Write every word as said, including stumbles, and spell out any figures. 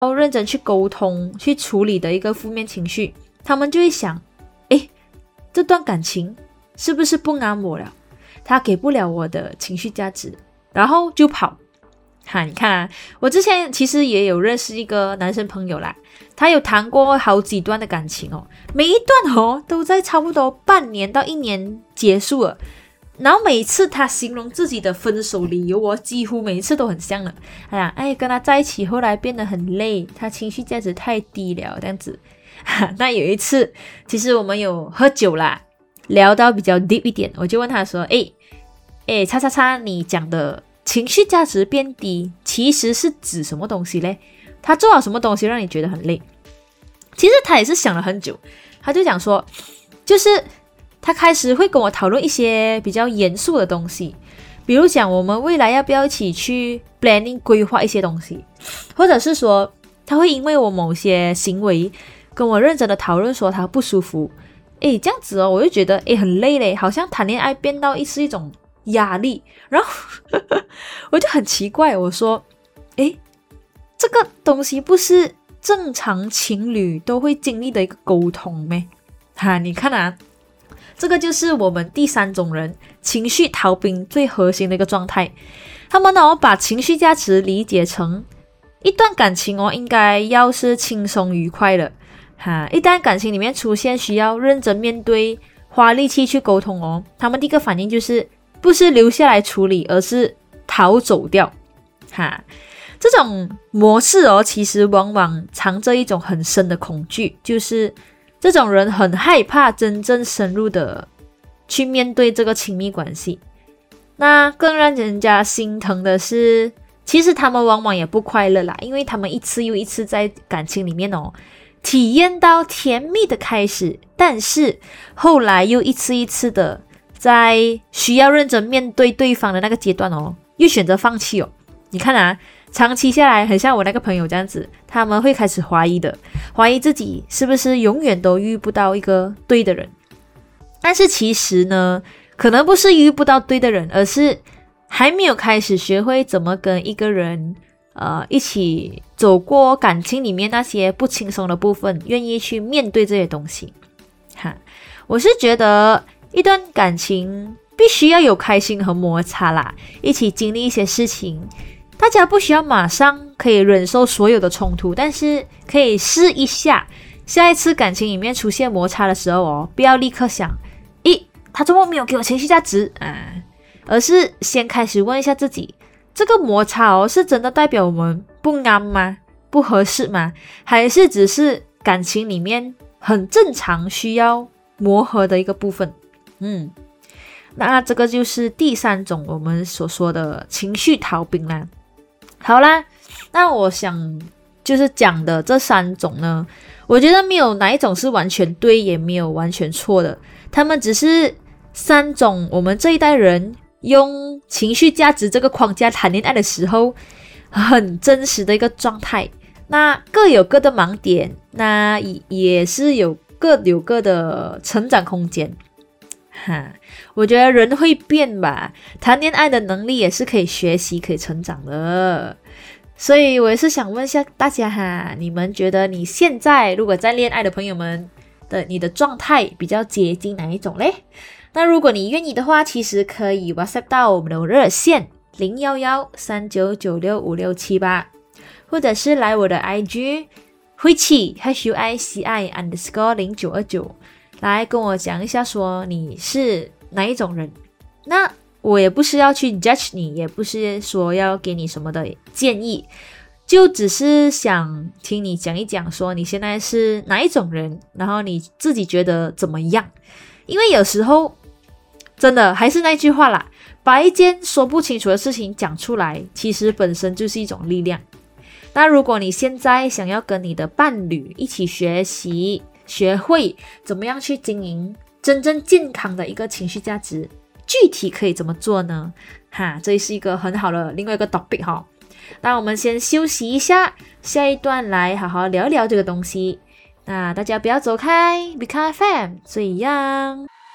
要认真去沟通去处理的一个负面情绪，他们就会想，诶，这段感情是不是不啱我了，他给不了我的情绪价值，然后就跑。哈，你看啊，我之前其实也有认识一个男生朋友啦，他有谈过好几段的感情哦，每一段哦都在差不多半年到一年结束了，然后每次他形容自己的分手理由哦，几乎每一次都很像了。哎呀，哎，跟他在一起后来变得很累，他情绪价值太低了，这样子。那有一次，其实我们有喝酒啦，聊到比较 deep 一点，我就问他说，哎，哎，叉叉叉，你讲的情绪价值变低，其实是指什么东西嘞？他做了什么东西让你觉得很累？其实他也是想了很久，他就讲说，就是他开始会跟我讨论一些比较严肃的东西，比如讲我们未来要不要一起去 planning 规划一些东西，或者是说他会因为我某些行为跟我认真的讨论说他不舒服。诶，这样子哦，我就觉得诶很累嘞，好像谈恋爱变到是一种压力，然后我就很奇怪，我说诶，这个东西不是正常情侣都会经历的一个沟通咩？哈，你看啊，这个就是我们第三种人情绪逃兵最核心的一个状态。他们呢、哦、把情绪价值理解成一段感情哦，应该要是轻松愉快的哈，一旦感情里面出现需要认真面对、花力气去沟通哦，他们第一个反应就是不是留下来处理，而是逃走掉哈。这种模式哦，其实往往藏着一种很深的恐惧，就是这种人很害怕真正深入的去面对这个亲密关系。那更让人家心疼的是，其实他们往往也不快乐啦，因为他们一次又一次在感情里面哦，体验到甜蜜的开始，但是后来又一次一次的在需要认真面对对方的那个阶段哦，又选择放弃哦。你看啊，长期下来很像我那个朋友这样子，他们会开始怀疑的，怀疑自己是不是永远都遇不到一个对的人。但是其实呢，可能不是遇不到对的人，而是还没有开始学会怎么跟一个人呃一起走过感情里面那些不轻松的部分，愿意去面对这些东西哈。我是觉得一段感情必须要有开心和摩擦啦，一起经历一些事情，大家不需要马上可以忍受所有的冲突，但是可以试一下，下一次感情里面出现摩擦的时候哦，不要立刻想咦，他怎么没有给我情绪价值啊，而是先开始问一下自己，这个摩擦哦是真的代表我们不啱吗？不合适吗？还是只是感情里面很正常需要磨合的一个部分？嗯，那这个就是第三种我们所说的情绪逃兵啦。好啦，那我想就是讲的这三种呢，我觉得没有哪一种是完全对，也没有完全错的，他们只是三种我们这一代人用情绪价值这个框架谈恋爱的时候很真实的一个状态。那各有各的盲点，那也是有各有各的成长空间哈。我觉得人会变吧，谈恋爱的能力也是可以学习可以成长的。所以我也是想问一下大家哈，你们觉得你现在如果在恋爱的朋友们的你的状态比较接近哪一种嘞？那如果你愿意的话，其实可以 WhatsApp 到我们的热线零一一三九九六五六七八，或者是来我的 I G 慧气 H U I C I underscore 零九二九来跟我讲一下说你是哪一种人。那我也不是要去 judge 你，也不是说要给你什么的建议，就只是想听你讲一讲说你现在是哪一种人，然后你自己觉得怎么样。因为有时候真的还是那句话啦，把一件说不清楚的事情讲出来，其实本身就是一种力量。那如果你现在想要跟你的伴侣一起学习，学会怎么样去经营真正健康的一个情绪价值，具体可以怎么做呢？哈，这是一个很好的另外一个 topic 哈。那我们先休息一下，下一段来好好聊聊这个东西。那大家不要走开 ，Become F M 最样。